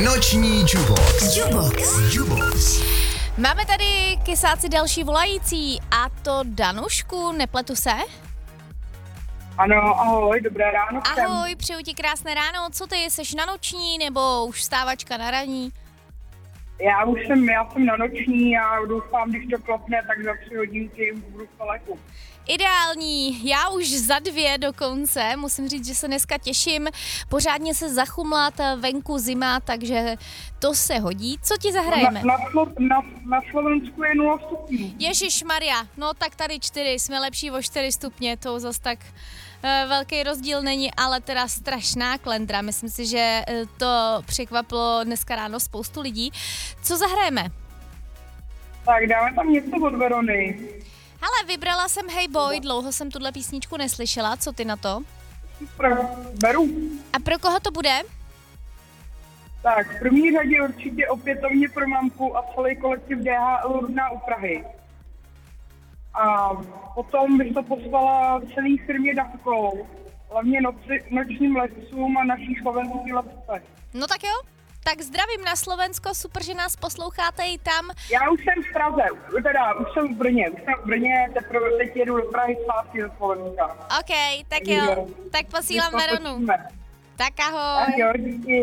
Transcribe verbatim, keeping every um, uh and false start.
Noční Jubox. Jubox. Jubox. Máme tady kysáci další volající, a to Danušku, nepletu se? Ano, ahoj, dobré ráno všem. Ahoj, přeju ti krásné ráno, co ty, jsi na noční nebo už vstávačka na ranní? Já už jsem, já jsem na noční a doufám, když to klopne, tak za tři hodinky už budu v teleku. Ideální, já už za dvě dokonce, musím říct, že se dneska těším, pořádně se zachumlat, venku zima, takže to se hodí. Co ti zahrajeme? Na, na, Slo- na, na Slovensku je nula stupňů. Ježišmarja, no tak tady čtyři, jsme lepší o čtyři stupně, to zas tak e, velký rozdíl není, ale teda strašná klendra, myslím si, že e, to překvapilo dneska ráno spoustu lidí. Co zahrajeme? Tak dáme tam něco od Verony. Hele, vybrala jsem Hey Boy, dlouho jsem tuhle písničku neslyšela, co ty na to? Super, beru. A pro koho to bude? Tak, v první řadě určitě opětovně pro mamku a celý kolektiv D H L Rudná u Prahy. A potom bych to poslala celý firmě Davkou, hlavně noci, nočním lesům a naší slovenský lepce. No tak jo, tak zdravím na Slovensko, super, že nás posloucháte i tam. Já už jsem v Praze, teda už jsem v Brně, už jsem v Brně, teprve teď jedu do Prahy zpátky do Slovenska. OK, tak jo, tak posílám Veronu. Tak ahoj. Tak jo, díky.